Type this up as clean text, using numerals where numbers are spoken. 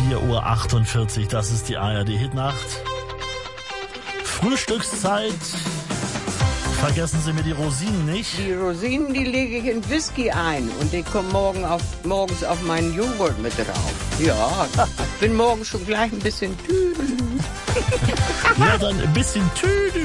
4:48 Uhr, das ist die ARD-Hitnacht. Frühstückszeit. Vergessen Sie mir die Rosinen nicht. Die Rosinen, die lege ich in Whisky ein und die kommen morgens auf meinen Joghurt mit drauf. Ja, ich bin morgens schon gleich ein bisschen tüdel. Ja, dann ein bisschen Tüdel.